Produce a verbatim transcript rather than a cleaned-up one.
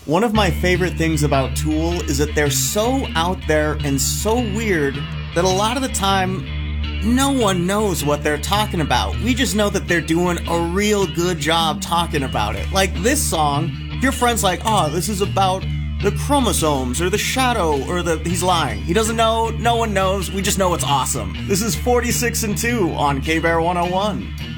One of my favorite things about Tool is that they're so out there and so weird that a lot of the time, no one knows what they're talking about. We just know that they're doing a real good job talking about it. Like this song, your friend's like, oh, this is about the chromosomes or the shadow or the... He's lying. He doesn't know. No one knows. We just know it's awesome. This is forty-six and two on K-Bear one oh one.